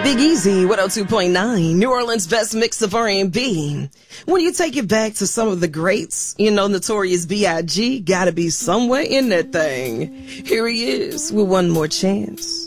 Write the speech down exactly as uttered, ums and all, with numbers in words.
Big Easy, one oh two point nine, New Orleans' best mix of R and B. When you take it back to some of the greats, you know, Notorious B I G gotta be somewhere in that thing. Here he is with One More Chance.